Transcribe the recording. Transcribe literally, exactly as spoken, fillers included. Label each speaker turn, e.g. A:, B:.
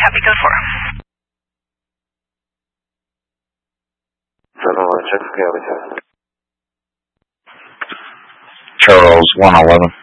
A: Copy, code four.
B: seven one, check for Galaxy.
C: Charles, one eleven.